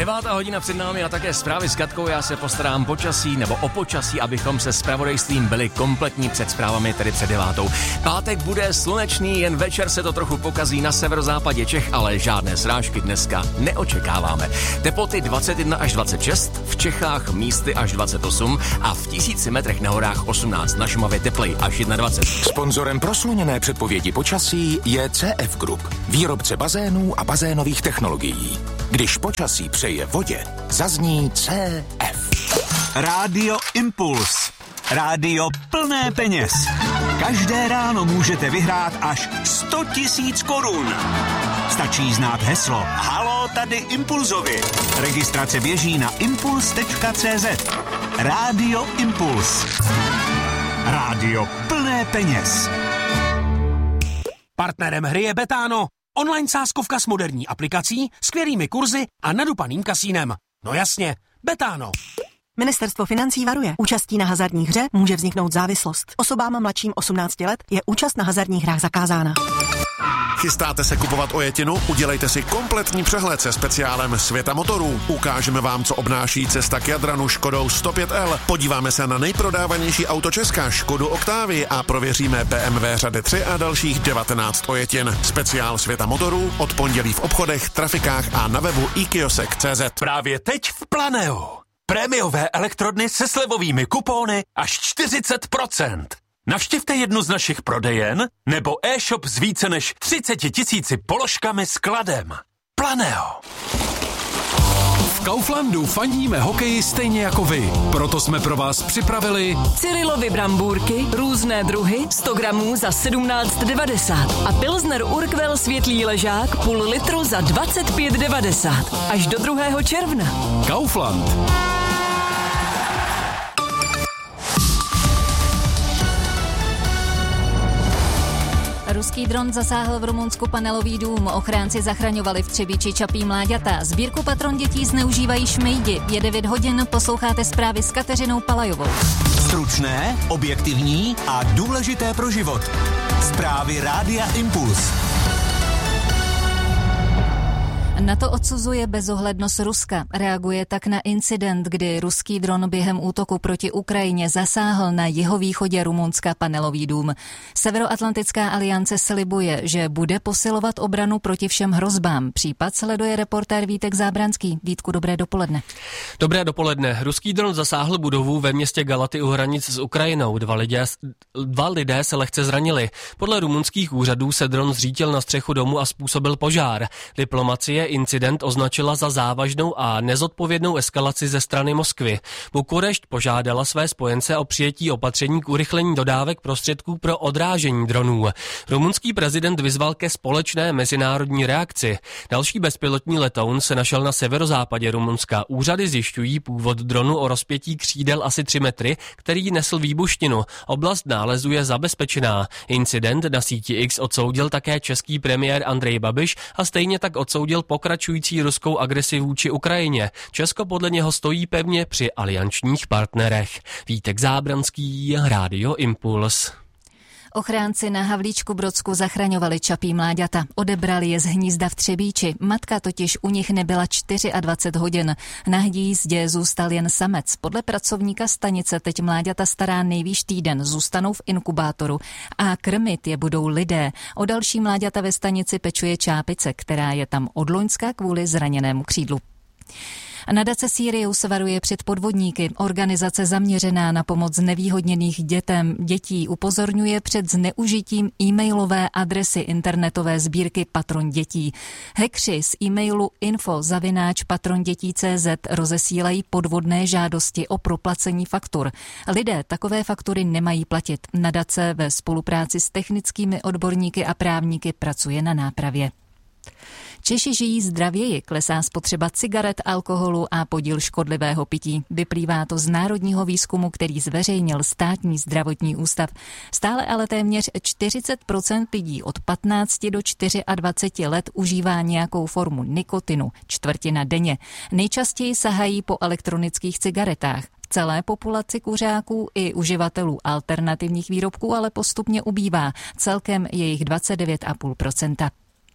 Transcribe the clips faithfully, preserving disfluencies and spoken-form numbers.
Devátá hodina před námi a také zprávy s Katkou. Já se postarám počasí nebo o počasí, abychom se zpravodajstvím byli kompletní před zprávami, tedy před devátou. Pátek bude slunečný, jen večer se to trochu pokazí na severozápadě Čech, ale žádné srážky dneska neočekáváme. Teploty dvacet jedna až dvacet šest, v Čechách místy až dvacet osm a v tisíci metrech na horách osmnáct, na Šumavě teplej až dvacet jedna. Sponzorem prosluněné předpovědi počasí je C F Group, výrobce bazénů a bazénových technologií. Když počasí přeje vodě, zazní C F. Rádio Impuls. Rádio plné peněz. Každé ráno můžete vyhrát až sto tisíc korun. Stačí znát heslo Haló, tady Impulzovi. Registrace běží na impuls tečka cé zet. Rádio Impuls. Rádio plné peněz. Partnerem hry je Betano. Online sázkovka s moderní aplikací, skvělými kurzy a nadupaným kasínem. No jasně, Betano. Ministerstvo financí varuje. Účastí na hazardních hře může vzniknout závislost. Osobám mladším osmnácti let je účast na hazardních hrách zakázána. Chystáte se kupovat ojetinu? Udělejte si kompletní přehled se speciálem Světa motorů. Ukážeme vám, co obnáší cesta k Jadranu Škodou sto pět el. Podíváme se na nejprodávanější auto Česka, Škodu Octavii, a prověříme B M W řady tři a dalších devatenáct ojetin. Speciál Světa motorů od pondělí v obchodech, trafikách a na webu i kiosek tečka cé zet. Právě teď v Planeo. Prémiové elektrodny se slevovými kupóny až čtyřicet procent. Navštivte jednu z našich prodejen nebo e-shop s více než třicet tisíci položkami s kladem. Planeo. V Kauflandu fandíme hokeji stejně jako vy. Proto jsme pro vás připravili Cyrilovy brambůrky, různé druhy, sto gramů za sedmnáct devadesát a Pilsner Urquell světlý ležák půl litru za dvacet pět devadesát. Až do druhého června. Kaufland. Ruský dron zasáhl v Rumunsku panelový dům. Ochránci zachraňovali v Třebíči čapí mláďata. Sbírku patron dětí zneužívají šmejdi. Je devět hodin, posloucháte zprávy s Kateřinou Palajovou. Stručné, objektivní a důležité pro život. Zprávy Rádia Impuls. NATO odsuzuje bezohlednost Ruska. Reaguje tak na incident, kdy ruský dron během útoku proti Ukrajině zasáhl na jihovýchodě Rumunska panelový dům. Severoatlantická aliance slibuje, že bude posilovat obranu proti všem hrozbám. Případ sleduje reportér Vítek Zábranský. Vítku, dobré dopoledne. Dobré dopoledne. Ruský dron zasáhl budovu ve městě Galaty u hranic s Ukrajinou. Dva lidé, dva lidé se lehce zranili. Podle rumunských úřadů se dron zřítil na střechu domu a způsobil požár. Diplomacie incident označila za závažnou a nezodpovědnou eskalaci ze strany Moskvy. Bukurešť požádala své spojence o přijetí opatření k urychlení dodávek prostředků pro odrážení dronů. Rumunský prezident vyzval ke společné mezinárodní reakci. Další bezpilotní letoun se našel na severozápadě Rumunska. Úřady zjišťují původ dronu o rozpětí křídel asi tři metry, který nesl výbušninu. Oblast nálezu je zabezpečená. Incident na síti X odsoudil také český premiér Andrej Babiš a stejně tak odsoudil pokračující ruskou agresi vůči Ukrajině. Česko podle něho stojí pevně při aliančních partnerech. Vítek Zábranský, Rádio Impuls. Ochránci na Havlíčku-Brodsku zachraňovali čapí mláďata. Odebrali je z hnízda v Třebíči. Matka totiž u nich nebyla dvacet čtyři hodin. Na hnízdě zůstal jen samec. Podle pracovníka stanice teď mláďata stará nejvýš týden. Zůstanou v inkubátoru a krmit je budou lidé. O další mláďata ve stanici pečuje Čápice, která je tam od loňska kvůli zraněnému křídlu. Nadace Sirius varuje před podvodníky. Organizace zaměřená na pomoc znevýhodněných dětem, dětí upozorňuje před zneužitím e-mailové adresy internetové sbírky Patron dětí. Hackři z e-mailu info zavináč patrondětí tečka cé zet rozesílají podvodné žádosti o proplacení faktur. Lidé takové faktury nemají platit. Nadace ve spolupráci s technickými odborníky a právníky pracuje na nápravě. Češi žijí zdravěji, klesá spotřeba cigaret, alkoholu a podíl škodlivého pití. Vyplývá to z národního výzkumu, který zveřejnil Státní zdravotní ústav. Stále ale téměř čtyřicet procent lidí od patnácti do dvaceti čtyř let užívá nějakou formu nikotinu, čtvrtina denně. Nejčastěji sahají po elektronických cigaretách. V celé populaci kuřáků i uživatelů alternativních výrobků ale postupně ubývá. Celkem je jich dvacet devět celá pět procenta.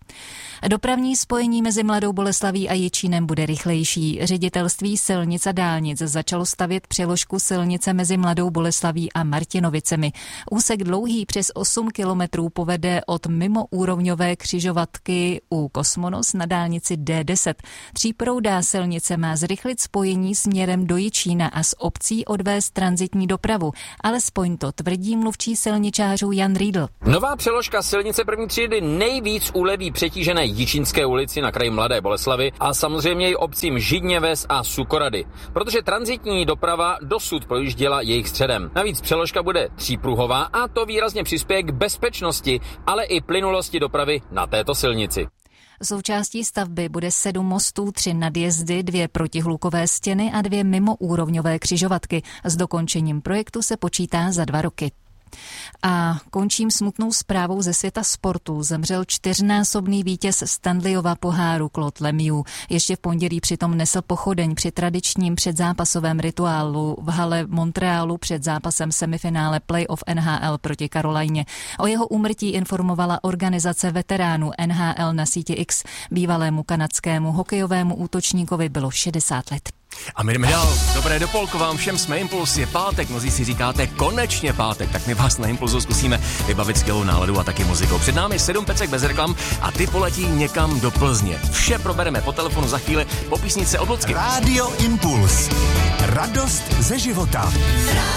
Dopravní spojení mezi Mladou Boleslaví a Jičínem bude rychlejší. Ředitelství silnic a dálnic začalo stavět přeložku silnice mezi Mladou Boleslaví a Martinovicemi. Úsek dlouhý přes osm kilometrů povede od mimoúrovňové křižovatky u Kosmonos na dálnici D deset. Tříproudá silnice má zrychlit spojení směrem do Jičína a z obcí odvést tranzitní dopravu. Alespoň to tvrdí mluvčí silničářů Jan Riedl. Nová přeložka silnice první třídy nejvíc uleví přetížené Jičínské ulici na kraji Mladé Boleslavy a samozřejmě i obcím Židněves a Sukorady, protože tranzitní doprava dosud projížděla jejich středem. Navíc přeložka bude třípruhová a to výrazně přispěje k bezpečnosti, ale i plynulosti dopravy na této silnici. Součástí stavby bude sedm mostů, tři nadjezdy, dvě protihlukové stěny a dvě mimoúrovňové křižovatky. S dokončením projektu se počítá za dva roky. A končím smutnou zprávou ze světa sportu. Zemřel čtyřnásobný vítěz Stanleyova poháru Claude Lemieux. Ještě v pondělí přitom nesl pochodeň při tradičním předzápasovém rituálu v hale Montrealu před zápasem semifinále playoff N H L proti Karolajně. O jeho úmrtí informovala organizace veteránů N H L na síti X. Bývalému kanadskému hokejovému útočníkovi bylo šedesát let. A my jdeme dál. Dobré dopoledne vám všem, jsme Impuls, je pátek, mnozí si říkáte konečně pátek, tak my vás na Impulsu zkusíme vybavit skvělou náladu a taky muzikou. Před námi sedm pecek bez reklam a ty poletí někam do Plzně. Vše probereme po telefonu za chvíli, po písničce od Lucky. Rádio Impuls. Radost ze života.